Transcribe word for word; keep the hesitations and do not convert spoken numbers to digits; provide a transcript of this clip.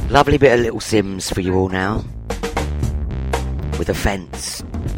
Lovely bit of Little Sims for you all now. With Offence.